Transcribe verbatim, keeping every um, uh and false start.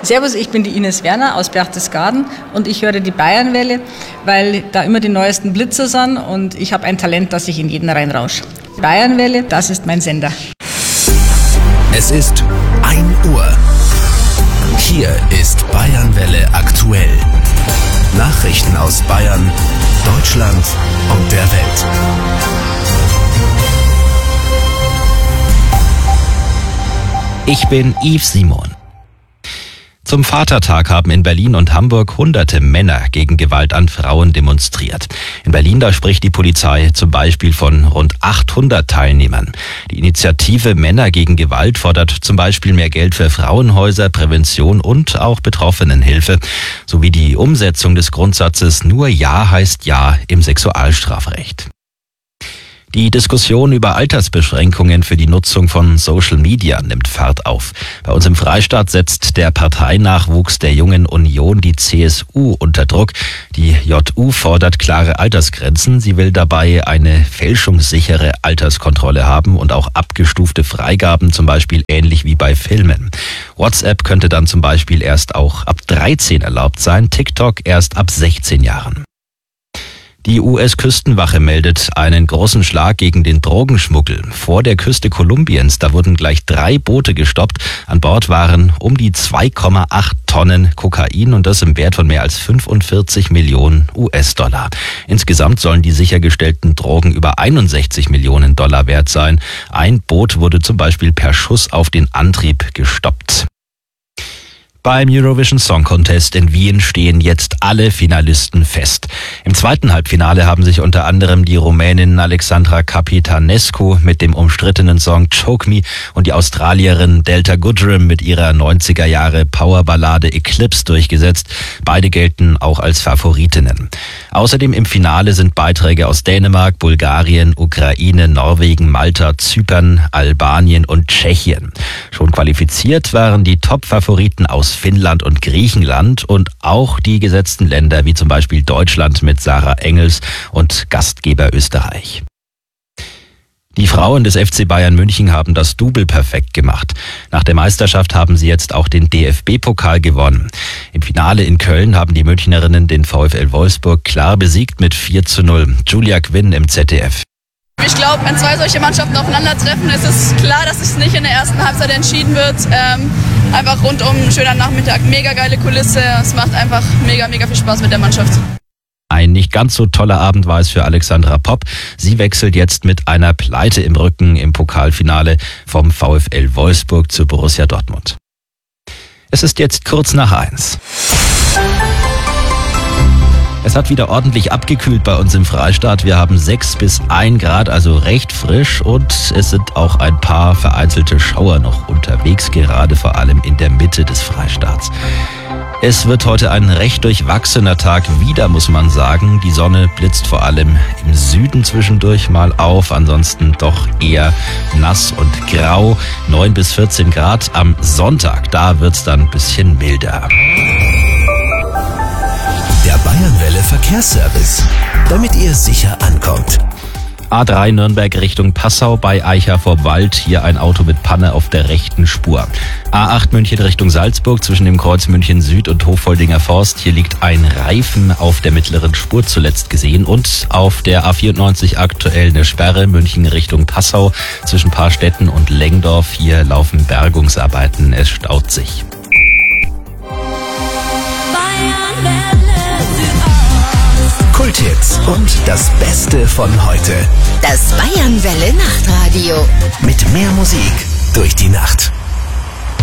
Servus, ich bin die Ines Werner aus Berchtesgaden und ich höre die Bayernwelle, weil da immer die neuesten Blitzer sind und ich habe ein Talent, dass ich in jeden reinrausche. Bayernwelle, das ist mein Sender. Es ist ein Uhr. Hier ist Bayernwelle aktuell. Nachrichten aus Bayern, Deutschland und der Welt. Ich bin Yves Simon. Zum Vatertag haben in Berlin und Hamburg hunderte Männer gegen Gewalt an Frauen demonstriert. In Berlin, da spricht die Polizei zum Beispiel von rund achthundert Teilnehmern. Die Initiative Männer gegen Gewalt fordert zum Beispiel mehr Geld für Frauenhäuser, Prävention und auch Betroffenenhilfe, sowie die Umsetzung des Grundsatzes Nur Ja heißt Ja im Sexualstrafrecht. Die Diskussion über Altersbeschränkungen für die Nutzung von Social Media nimmt Fahrt auf. Bei uns im Freistaat setzt der Parteinachwuchs der Jungen Union die C S U unter Druck. Die J U fordert klare Altersgrenzen. Sie will dabei eine fälschungssichere Alterskontrolle haben und auch abgestufte Freigaben, zum Beispiel ähnlich wie bei Filmen. WhatsApp könnte dann zum Beispiel erst auch ab dreizehn erlaubt sein, TikTok erst ab sechzehn Jahren. Die U S-Küstenwache meldet einen großen Schlag gegen den Drogenschmuggel. Vor der Küste Kolumbiens, da wurden gleich drei Boote gestoppt. An Bord waren um die zwei Komma acht Tonnen Kokain und das im Wert von mehr als fünfundvierzig Millionen U S-Dollar. Insgesamt sollen die sichergestellten Drogen über einundsechzig Millionen Dollar wert sein. Ein Boot wurde zum Beispiel per Schuss auf den Antrieb gestoppt. Beim Eurovision Song Contest in Wien stehen jetzt alle Finalisten fest. Im zweiten Halbfinale haben sich unter anderem die Rumänin Alexandra Capitanescu mit dem umstrittenen Song Choke Me und die Australierin Delta Goodrem mit ihrer neunziger Jahre Powerballade Eclipse durchgesetzt. Beide gelten auch als Favoritinnen. Außerdem im Finale sind Beiträge aus Dänemark, Bulgarien, Ukraine, Norwegen, Malta, Zypern, Albanien und Tschechien. Schon qualifiziert waren die Top-Favoriten aus Finnland und Griechenland und auch die gesetzten Länder wie zum Beispiel Deutschland mit Sarah Engels und Gastgeber Österreich. Die Frauen des F C Bayern München haben das Double perfekt gemacht. Nach der Meisterschaft haben sie jetzt auch den D F B-Pokal gewonnen. Im Finale in Köln haben die Münchnerinnen den VfL Wolfsburg klar besiegt mit vier zu null. Julia Quinn im Z D F. Ich glaube, wenn zwei solche Mannschaften aufeinandertreffen, ist es klar, dass es nicht in der ersten Halbzeit entschieden wird. Ähm, einfach rundum ein schöner Nachmittag, mega geile Kulisse. Es macht einfach mega, mega viel Spaß mit der Mannschaft. Ein nicht ganz so toller Abend war es für Alexandra Popp. Sie wechselt jetzt mit einer Pleite im Rücken im Pokalfinale vom VfL Wolfsburg zu Borussia Dortmund. Es ist jetzt kurz nach eins. Es hat wieder ordentlich abgekühlt bei uns im Freistaat. Wir haben sechs bis ein Grad, also recht frisch und es sind auch ein paar vereinzelte Schauer noch unterwegs, gerade vor allem in der Mitte des Freistaats. Es wird heute ein recht durchwachsener Tag wieder, muss man sagen. Die Sonne blitzt vor allem im Süden zwischendurch mal auf, ansonsten doch eher nass und grau. neun bis vierzehn Grad am Sonntag, da wird's dann ein bisschen milder. Der Bayernwelle Verkehrsservice, damit ihr sicher ankommt. A drei Nürnberg Richtung Passau bei Eicher vor Wald. Hier ein Auto mit Panne auf der rechten Spur. A acht München Richtung Salzburg zwischen dem Kreuz München Süd und Hoffoldinger Forst. Hier liegt ein Reifen auf der mittleren Spur zuletzt gesehen. Und auf der A vierundneunzig aktuell eine Sperre München Richtung Passau zwischen Paarstetten und Lengdorf. Hier laufen Bergungsarbeiten. Es staut sich. Kulthits und das Beste von heute. Das Bayernwelle Nachtradio. Mit mehr Musik durch die Nacht.